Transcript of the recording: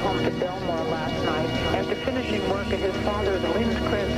home to Belmore last night after finishing work at his father's Lynn's Crest